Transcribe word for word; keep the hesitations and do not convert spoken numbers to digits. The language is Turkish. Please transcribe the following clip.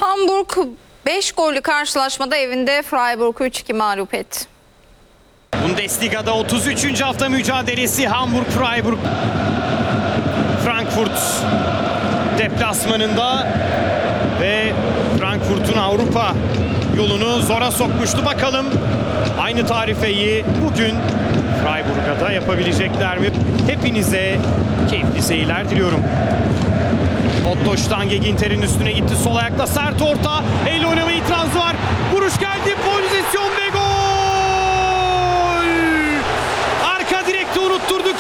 Hamburg beş gollü karşılaşmada evinde Freiburg'u üç iki mağlup etti. Bundesliga'da otuz üçüncü hafta mücadelesi Hamburg-Freiburg. Frankfurt deplasmanında ve Frankfurt'un Avrupa yolunu zora sokmuştu. Bakalım aynı tarifeyi bugün Freiburg'a da yapabilecekler mi? Hepinize keyifli seyirler diliyorum. Otto Stange Ginter'in üstüne gitti. Sol ayakla sert orta. El oynama itirazı var. Vuruş geldi. Pozisyon ve gol! Arka direkte unutturdu